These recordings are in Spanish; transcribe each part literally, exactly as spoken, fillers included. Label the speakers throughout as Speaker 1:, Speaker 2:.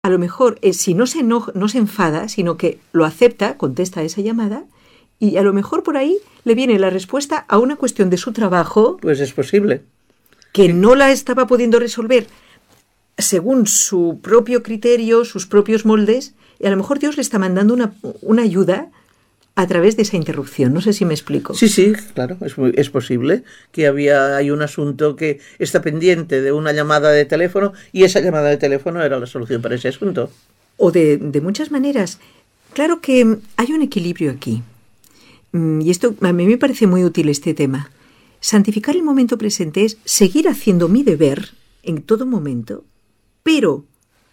Speaker 1: a lo mejor, eh, si no se enoja, no se enfada, sino que lo acepta, contesta a esa llamada, y a lo mejor por ahí le viene la respuesta a una cuestión de su trabajo.
Speaker 2: Pues es posible.
Speaker 1: Que
Speaker 2: Sí.
Speaker 1: no la estaba pudiendo resolver según su propio criterio, sus propios moldes, y a lo mejor Dios le está mandando una, una ayuda a través de esa interrupción. No sé si me explico.
Speaker 2: Sí, sí, claro, es, muy, es posible que había, hay un asunto que está pendiente de una llamada de teléfono y esa llamada de teléfono era la solución para ese asunto.
Speaker 1: O de, de muchas maneras. Claro que hay un equilibrio aquí. Y esto a mí me parece muy útil este tema. Santificar el momento presente es seguir haciendo mi deber en todo momento, pero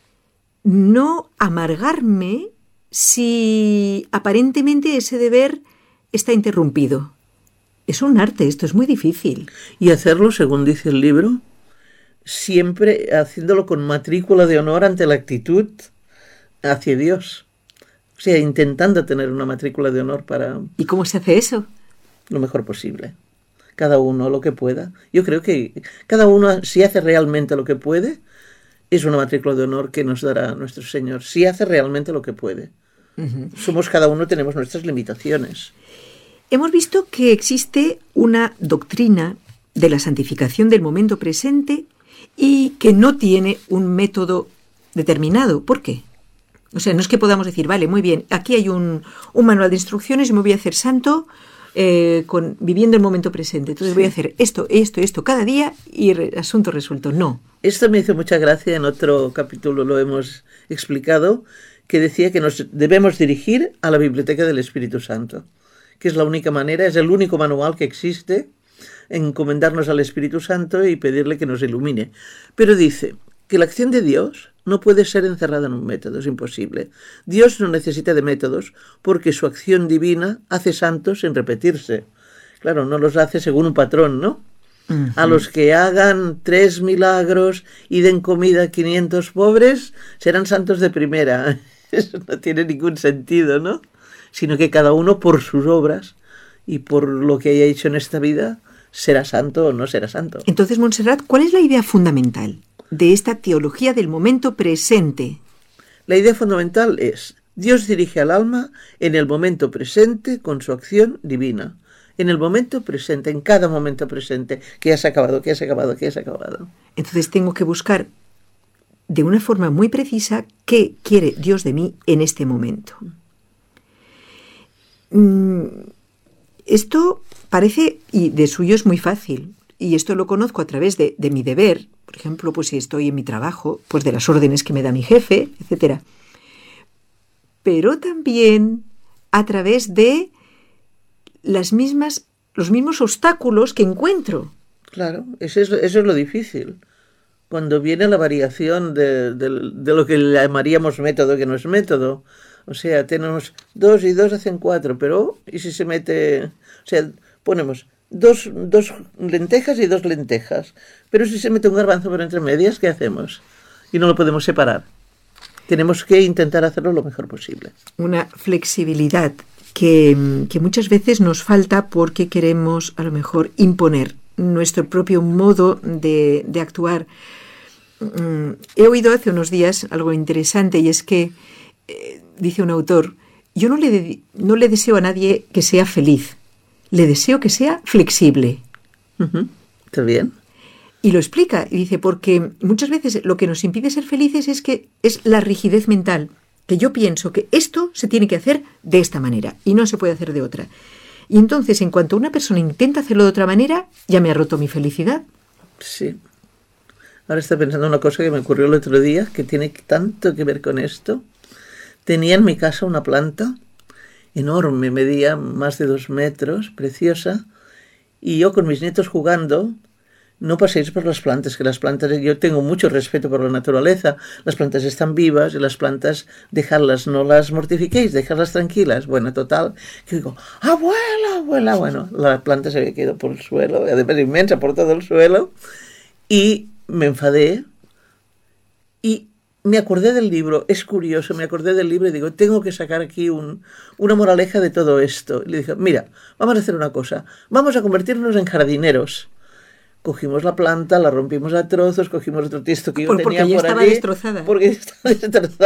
Speaker 1: no amargarme si aparentemente ese deber está interrumpido. Es un arte, esto es muy difícil.
Speaker 2: Y hacerlo, según dice el libro, siempre haciéndolo con matrícula de honor ante la actitud hacia Dios. O sea, intentando tener una matrícula de honor para...
Speaker 1: ¿Y cómo se hace eso?
Speaker 2: Lo mejor posible. Cada uno lo que pueda. Yo creo que cada uno, si hace realmente lo que puede, es una matrícula de honor que nos dará nuestro Señor. Si hace realmente lo que puede. Uh-huh. Somos cada uno, tenemos nuestras limitaciones.
Speaker 1: Hemos visto que existe una doctrina de la santificación del momento presente y que no tiene un método determinado. ¿Por qué? O sea, no es que podamos decir, vale, muy bien, aquí hay un, un manual de instrucciones y me voy a hacer santo eh, con, viviendo el momento presente. Entonces sí. voy a hacer esto, esto, esto cada día y el asunto resuelto. No.
Speaker 2: Esto me hizo mucha gracia, en otro capítulo lo hemos explicado, que decía que nos debemos dirigir a la biblioteca del Espíritu Santo, que es la única manera, es el único manual que existe, encomendarnos al Espíritu Santo y pedirle que nos ilumine. Pero dice que la acción de Dios no puede ser encerrada en un método, es imposible. Dios no necesita de métodos porque su acción divina hace santos sin repetirse. Claro, no los hace según un patrón, ¿no? Uh-huh. A los que hagan tres milagros y den comida a quinientos pobres, serán santos de primera. Eso no tiene ningún sentido, ¿no? Sino que cada uno por sus obras y por lo que haya hecho en esta vida, será santo o no será santo.
Speaker 1: Entonces, Montserrat, ¿cuál es la idea fundamental de esta teología del momento presente?
Speaker 2: La idea fundamental es: Dios dirige al alma en el momento presente con su acción divina. En el momento presente, en cada momento presente, que has acabado, que has acabado, que has acabado.
Speaker 1: Entonces tengo que buscar de una forma muy precisa qué quiere Dios de mí en este momento. Mm, esto parece, y de suyo es muy fácil, y esto lo conozco a través de, de mi deber. Por ejemplo, pues si estoy en mi trabajo, pues de las órdenes que me da mi jefe, etcétera. Pero también a través de las mismas, los mismos obstáculos que encuentro.
Speaker 2: Claro, eso es, eso es lo difícil. Cuando viene la variación de, de, de lo que llamaríamos método, que no es método. O sea, tenemos dos y dos hacen cuatro, pero ¿y si se mete? O sea, ponemos Dos, dos lentejas y dos lentejas. Pero si se mete un garbanzo por entre medias, ¿qué hacemos? Y no lo podemos separar. Tenemos que intentar hacerlo lo mejor posible.
Speaker 1: Una flexibilidad que, que muchas veces nos falta porque queremos a lo mejor imponer nuestro propio modo de, de actuar. He oído hace unos días algo interesante y es que, eh, dice un autor, yo no le, de, no le deseo a nadie que sea feliz. Le deseo que sea flexible.
Speaker 2: Uh-huh. ¿Está bien?
Speaker 1: Y lo explica, y dice, porque muchas veces lo que nos impide ser felices es que es la rigidez mental, que yo pienso que esto se tiene que hacer de esta manera y no se puede hacer de otra. Y entonces, en cuanto una persona intenta hacerlo de otra manera, ya me ha roto mi felicidad.
Speaker 2: Sí. Ahora estoy pensando en una cosa que me ocurrió el otro día, que tiene tanto que ver con esto. Tenía en mi casa una planta enorme, medía más de dos metros, preciosa, y yo con mis nietos jugando, no paséis por las plantas, que las plantas, yo tengo mucho respeto por la naturaleza, las plantas están vivas y las plantas, dejadlas, no las mortifiquéis, dejadlas tranquilas. Bueno, total, que digo, abuela, abuela, bueno, la planta se había quedado por el suelo, además inmensa por todo el suelo, y me enfadé, y me acordé del libro, es curioso, me acordé del libro y digo, tengo que sacar aquí un, una moraleja de todo esto. Y le dije, mira, vamos a hacer una cosa, vamos a convertirnos en jardineros. cogimos la planta, la rompimos a trozos, cogimos otro tiesto que yo
Speaker 1: Por,
Speaker 2: tenía
Speaker 1: porque ya
Speaker 2: por
Speaker 1: estaba
Speaker 2: allí,
Speaker 1: destrozada.
Speaker 2: porque estaba destrozada.